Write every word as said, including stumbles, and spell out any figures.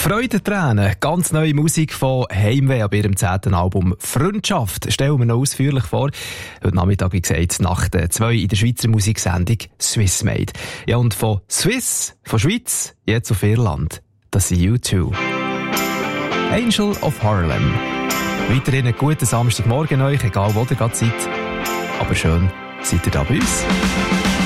Freudentränen, ganz neue Musik von Heimweh ab ihrem zehnten Album «Freundschaft» stellen wir noch ausführlich vor. Heute Nachmittag, wie gesagt, nach der zwei in der Schweizer Musiksendung «Swiss Made». Ja, und von Swiss, von Schweiz, jetzt auf Irland, das sind U zwei. «Angel of Harlem». Weiterhin einen guten Samstagmorgen euch, egal wo ihr gerade seid. Aber schön, seid ihr da bei uns.